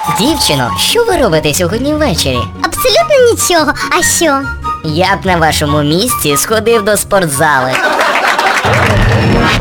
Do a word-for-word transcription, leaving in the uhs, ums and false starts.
Дівчино, що ви робите сьогодні ввечері? Абсолютно нічого. А що? Я б на вашому місці сходив до спортзали.